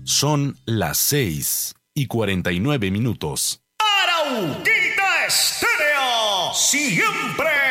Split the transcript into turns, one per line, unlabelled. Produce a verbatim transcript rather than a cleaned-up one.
Son las seis y cuarenta y nueve minutos.
Arauquita Estéreo, siempre